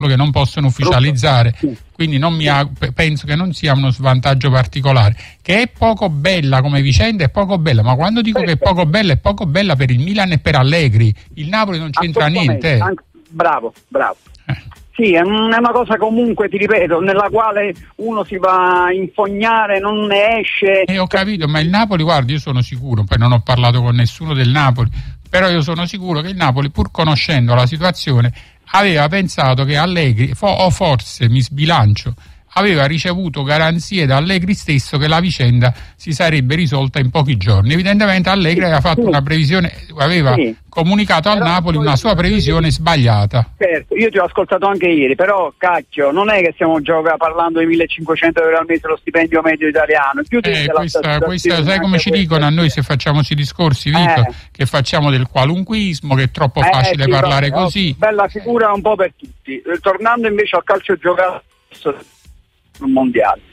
che non possono ufficializzare, quindi penso che non sia uno svantaggio particolare. Che è poco bella come vicenda, è poco bella, ma quando dico che è poco bella per il Milan e per Allegri. Il Napoli non c'entra niente. Bravo. Sì, è una cosa comunque, ti ripeto, nella quale uno si va a infognare, non ne esce. Ho capito, ma il Napoli, guardi, io sono sicuro, poi non ho parlato con nessuno del Napoli, però io sono sicuro che il Napoli, pur conoscendo la situazione, aveva pensato che Allegri, o forse mi sbilancio, aveva ricevuto garanzie da Allegri stesso che la vicenda si sarebbe risolta in pochi giorni. Evidentemente Allegri aveva fatto una previsione, aveva comunicato al Napoli una sua previsione sbagliata. Certo, io ti ho ascoltato anche ieri, però cacchio, non è che stiamo parlando di 1.500 euro al mese lo stipendio medio italiano. Questa sai come ci dicono a noi se facciamo questi discorsi, Vito, che facciamo del qualunquismo, che è troppo facile parlare così. Bella figura un po' per tutti. Tornando invece al calcio giocato mondiale,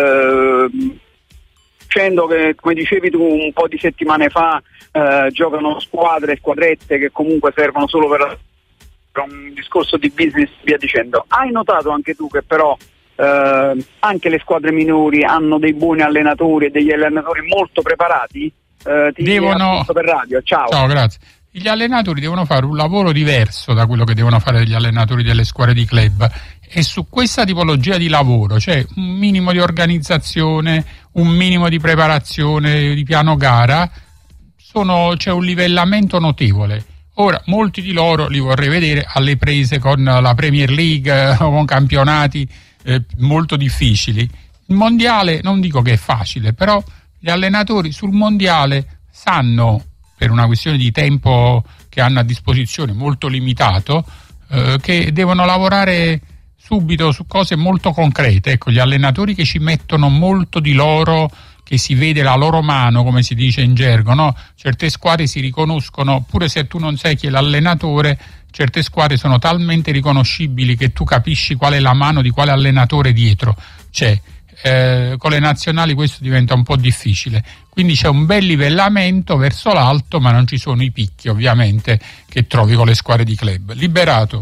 dicendo che, come dicevi tu un po' di settimane fa, giocano squadrette che comunque servono solo per un discorso di business, via dicendo. Hai notato anche tu che però anche le squadre minori hanno dei buoni allenatori e degli allenatori molto preparati? Devono per radio. Ciao, grazie. Gli allenatori devono fare un lavoro diverso da quello che devono fare gli allenatori delle squadre di club, e su questa tipologia di lavoro c'è un minimo di organizzazione, un minimo di preparazione, di piano gara, c'è un livellamento notevole. Ora, molti di loro li vorrei vedere alle prese con la Premier League o con campionati molto difficili. Il mondiale non dico che è facile, però gli allenatori sul mondiale sanno, per una questione di tempo che hanno a disposizione molto limitato, che devono lavorare subito su cose molto concrete. Ecco, gli allenatori che ci mettono molto di loro, che si vede la loro mano, come si dice in gergo, no? Certe squadre si riconoscono, pure se tu non sai chi è l'allenatore, certe squadre sono talmente riconoscibili che tu capisci qual è la mano di quale allenatore dietro c'è. Con le nazionali questo diventa un po' difficile, quindi c'è un bel livellamento verso l'alto, ma non ci sono i picchi ovviamente che trovi con le squadre di club. Liberato.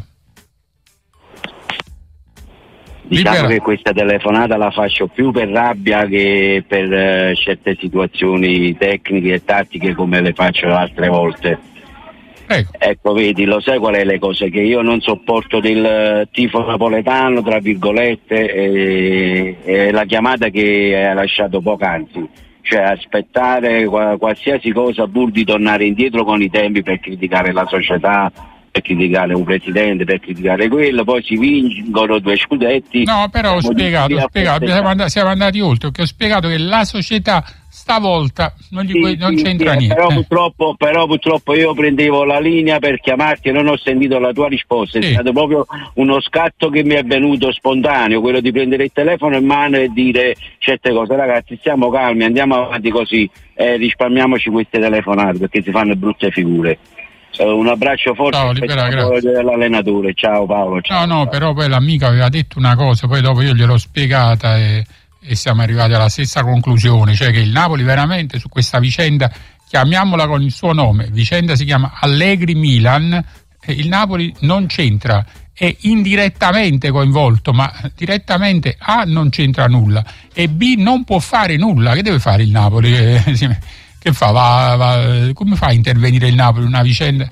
Diciamo che questa telefonata la faccio più per rabbia che per certe situazioni tecniche e tattiche come le faccio altre volte. Ecco, vedi, lo sai qual è le cose che io non sopporto del tifo napoletano, tra virgolette, e la chiamata che ha lasciato poc'anzi, cioè aspettare qualsiasi cosa pur di tornare indietro con i tempi per criticare la società, per criticare un presidente, per criticare quello, poi si vincono 2 scudetti. No, però ho spiegato, siamo andati oltre, perché ho spiegato che la società stavolta non c'entra niente. Però purtroppo io prendevo la linea per chiamarti e non ho sentito la tua risposta. È stato proprio uno scatto che mi è venuto spontaneo, quello di prendere il telefono in mano e dire certe cose. Ragazzi, stiamo calmi, andiamo avanti così, risparmiamoci queste telefonate perché si fanno brutte figure. Un abbraccio forte dell'allenatore. Ciao Paolo. Ciao. No, però poi l'amico aveva detto una cosa, poi dopo io gliel'ho spiegata e siamo arrivati alla stessa conclusione, cioè che il Napoli veramente su questa vicenda, chiamiamola con il suo nome, vicenda si chiama Allegri-Milan, il Napoli non c'entra, è indirettamente coinvolto, ma direttamente A non c'entra nulla e B non può fare nulla. Che deve fare il Napoli? Che fa? Come fa a intervenire il Napoli in una vicenda?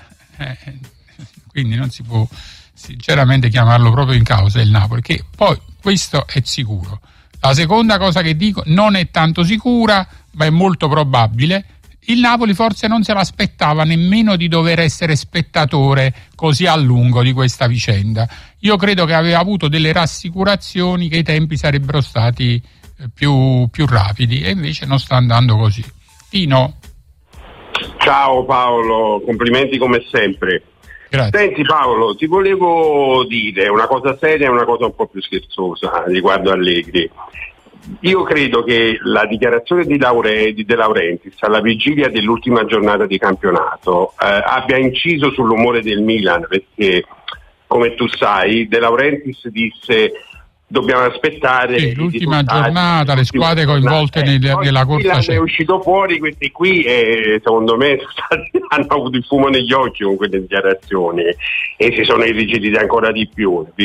Quindi non si può sinceramente chiamarlo proprio in causa il Napoli, che poi questo è sicuro. La seconda cosa che dico, non è tanto sicura, ma è molto probabile. Il Napoli forse non se l'aspettava nemmeno di dover essere spettatore così a lungo di questa vicenda. Io credo che aveva avuto delle rassicurazioni che i tempi sarebbero stati più rapidi e invece non sta andando così. Tino. Ciao Paolo, complimenti come sempre. Grazie. Senti Paolo, ti volevo dire una cosa seria e una cosa un po' più scherzosa riguardo Allegri. Io credo che la dichiarazione di De Laurentiis alla vigilia dell'ultima giornata di campionato abbia inciso sull'umore del Milan, perché come tu sai De Laurentiis disse dobbiamo aspettare l'ultima giornata, le squadre coinvolte nella corsa. È uscito fuori, questi qui secondo me hanno avuto il fumo negli occhi con quelle dichiarazioni e si sono irrigiditi ancora di più.